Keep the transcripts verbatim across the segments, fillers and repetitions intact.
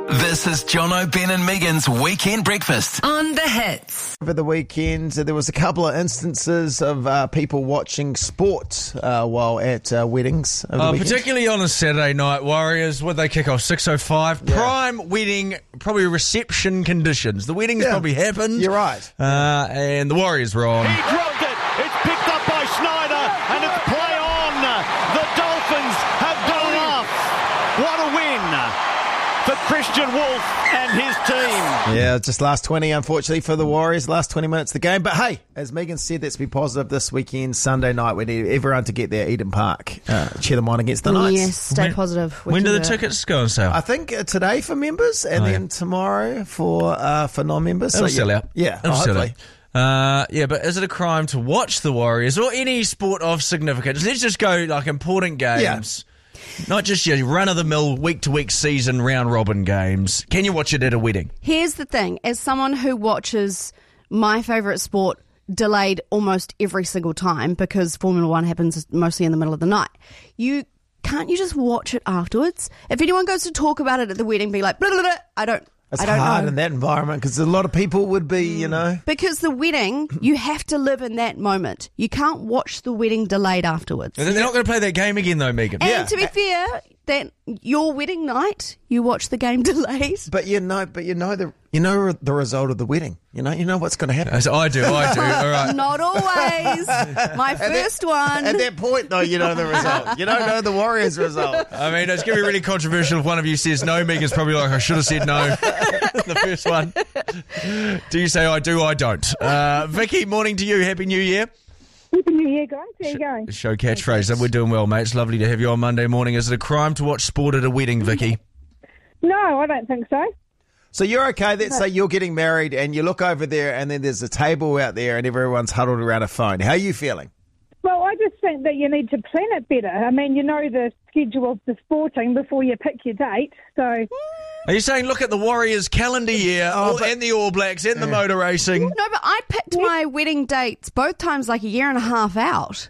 This is Jono, Ben and Megan's Weekend Breakfast on The Hits. Over the weekend, there was a couple of instances of uh, people watching sport uh, while at uh, weddings. Over the Uh, weekend. particularly on a Saturday night, Warriors, would they kick off six oh five? Yeah. Prime wedding, probably reception conditions. The wedding's Yeah. probably happened. You're right. Uh, and the Warriors were on. He dropped it. It's picked up by Schneider, and it's play on. The Dolphins have done enough. What a win for Christian Wolf and his team. Yeah, just last twenty, unfortunately, for the Warriors. Last twenty minutes of the game. But hey, as Megan said, let's be positive this weekend, Sunday night. We need everyone to get there, Eden Park. Uh, cheer them on against the Knights. Yes, stay When- positive. We When can do the do it. tickets go on sale? I think uh, today for members, and Oh, then yeah. tomorrow for uh, for non-members. It'll So, sell yeah. out. Yeah, It'll oh, sell hopefully. out. Uh, yeah, but is it a crime to watch the Warriors or any sport of significance? Let's just go like important games. Not just your run-of-the-mill, week-to-week season round-robin games. Can you watch it at a wedding? Here's the thing. As someone who watches my favourite sport delayed almost every single time because Formula One happens mostly in the middle of the night, you can't you just watch it afterwards? If anyone goes to talk about it at the wedding, be like, blah, blah, blah, I don't It's I don't hard know. in that environment because a lot of people would be, you know. Because the wedding, you have to live in that moment. You can't watch the wedding delayed afterwards. They're not going to play that game again, though, Megan. And Yeah. to be fair, that your wedding night, you watch the game delayed. But you know, but you know the you know the result of the wedding. You know, you know what's going to happen. As I do, I do. All right. Not always. My first one. At that point, though, you know the result. You don't know the Warriors' result. I mean, it's going to be really controversial if one of you says no. Megan's probably like, I should have said no. The first one. Do you say I do? I don't. Uh, Vicky, morning to you. Happy New Year. Happy New Year, guys. How you going? Show catchphrase. We're doing well, mate. It's lovely to have you on Monday morning. Is it a crime to watch sport at a wedding, Vicky? No, I don't think so. So you're okay. Let's say you're getting married and you look over there and then there's a table out there and everyone's huddled around a phone. How are you feeling? Well, I just think that you need to plan it better. I mean, you know the schedule of the sporting before you pick your date. So, Are you saying look at the Warriors calendar year Oh, all- but- and the All Blacks and the motor racing? No, but I picked my wedding dates both times like a year and a half out.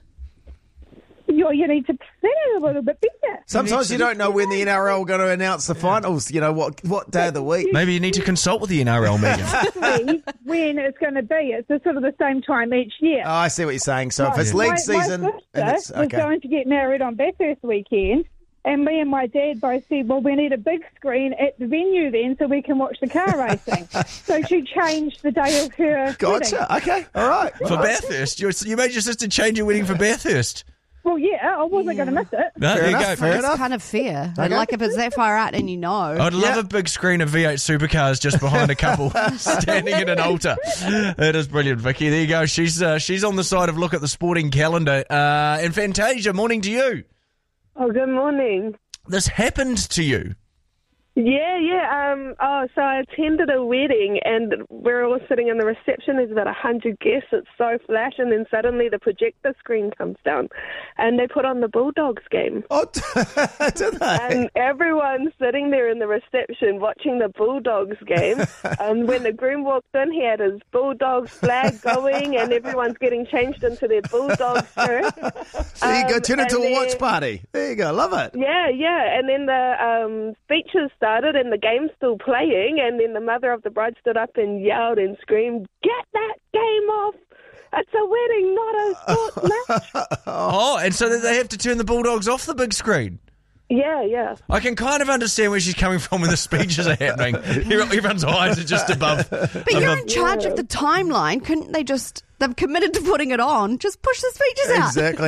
you you need to plan it a little bit better. Sometimes you don't know when the N R L are going to announce the finals. You know, what what day of the week. Maybe you need to consult with the N R L, Megan. Exactly when it's going to be. It's the sort of the same time each year. Oh, I see what you're saying. So if it's my, league season, my and sister it's was okay. going to get married on Bathurst weekend, and me and my dad both said, well, we need a big screen at the venue then so we can watch the car racing. So she changed the day of her wedding. Gotcha. Okay. All right. For Bathurst. You you made your sister change your wedding for Bathurst. Well, yeah, I wasn't going to miss it. No, Fair there you enough, go. fair It's enough. kind of fair. Okay. Like if it's that far out and you know. I'd love Yeah. a big screen of V eight supercars just behind a couple standing in an altar. It is brilliant, Vicky. There you go. She's uh, she's on the side of look at the sporting calendar. Uh, and Fantasia, morning to you. Oh, good morning. This happened to you. Yeah, yeah. Um, oh, so I attended a wedding, and we're all sitting in the reception. There's about a hundred guests. It's so flash, and then suddenly the projector screen comes down, and they put on the Bulldogs game. Oh, do they? And everyone's sitting there in the reception watching the Bulldogs game. Um, when the groom walked in, he had his Bulldogs flag going, and everyone's getting changed into their Bulldogs shirt. There you go. Um, Turn it to and a watch then- party. There you go. Love it. Yeah, yeah. And then the um, speeches started and the game's still playing, and then the mother of the bride stood up and yelled and screamed, "Get that game off! It's a wedding, not a sports match." Oh, and so they have to turn the Bulldogs off the big screen. Yeah, yeah. I can kind of understand where she's coming from when the speeches are happening. Everyone's eyes are just above. But you're in charge of the timeline. Couldn't they just, they've committed to putting it on, just push the speeches out. Exactly.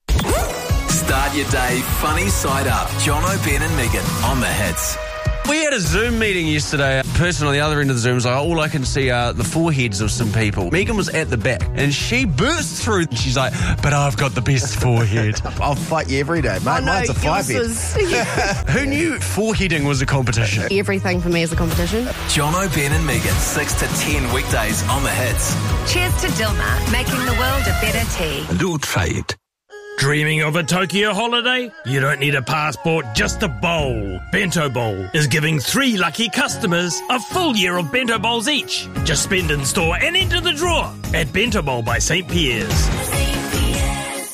Start your day funny side up. Jono, Ben and Megan on the Hits. We had a Zoom meeting yesterday. A person on the other end of the Zoom was like, all I can see are the foreheads of some people. Megan was at the back and she burst through. She's like, but I've got the best forehead. I'll fight you every day, mate. Oh, no, Mine's a five yours head. was Who knew foreheading was a competition? everything for me is a competition. Jono, Ben and Megan, six to ten weekdays on the Hits. Cheers to Dilmah, making the world a better tea. Do try it. Dreaming of a Tokyo holiday? You don't need a passport, just a bowl. Bento Bowl is giving three lucky customers a full year of Bento Bowls each. Just spend in store and enter the draw at Bento Bowl by Saint Pierre's.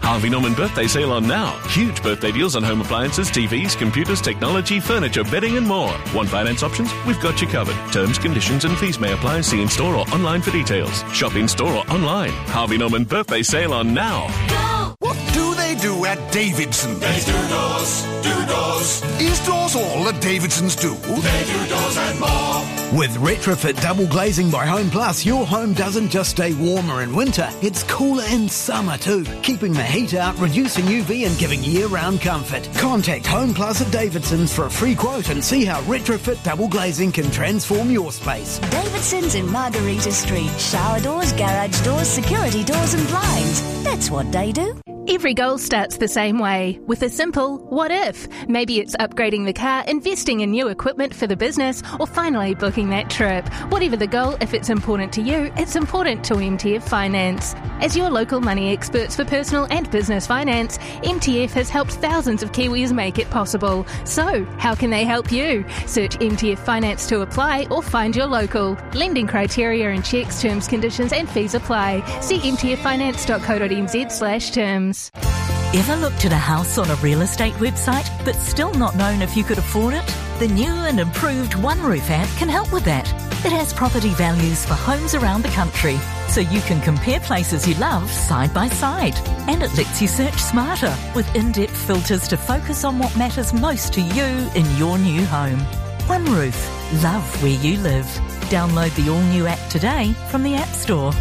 Harvey Norman birthday sale on now. Huge birthday deals on home appliances, T Vs, computers, technology, furniture, bedding and more. Want finance options? We've got you covered. Terms, conditions and fees may apply. See in store or online for details. Shop in store or online. Harvey Norman birthday sale on now. What do they do at Davidson's? They do doors, do doors. Is doors all that Davidson's do? They do doors and more. With retrofit double glazing by Home Plus, your home doesn't just stay warmer in winter, it's cooler in summer too, keeping the heat out, reducing U V and giving year-round comfort. Contact Home Plus at Davidson's for a free quote and see how retrofit double glazing can transform your space. Davidson's in Margarita Street. Shower doors, garage doors, security doors and blinds. That's what they do. Every goal starts the same way, with a simple what if. Maybe it's upgrading the car, investing in new equipment for the business, or finally booking that trip. Whatever the goal, if it's important to you, it's important to M T F Finance. As your local money experts for personal and business finance, M T F has helped thousands of Kiwis make it possible. So, how can they help you? Search M T F Finance to apply or find your local. Lending criteria and checks, terms, conditions and fees apply. See m t f finance dot co dot n z slash terms. Ever looked at a house on a real estate website but still not known if you could afford it? The new and improved OneRoof app can help with that. It has property values for homes around the country, so you can compare places you love side by side. And it lets you search smarter with in-depth filters to focus on what matters most to you in your new home. OneRoof. Love where you live. Download the all-new app today from the App Store.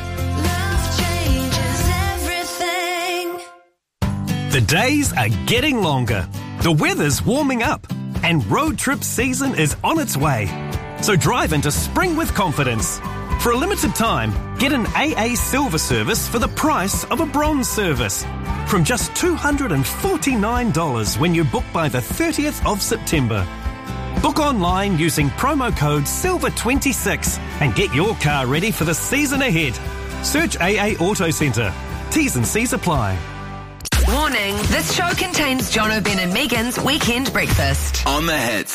The days are getting longer, the weather's warming up, and road trip season is on its way. So drive into spring with confidence. For a limited time, get an A A Silver service for the price of a Bronze service. From just two hundred forty-nine dollars when you book by the thirtieth of September. Book online using promo code silver twenty-six and get your car ready for the season ahead. Search A A Auto Centre. T's and C's apply. Warning, this show contains John O'Brien and Megan's Weekend Breakfast. On the Hits.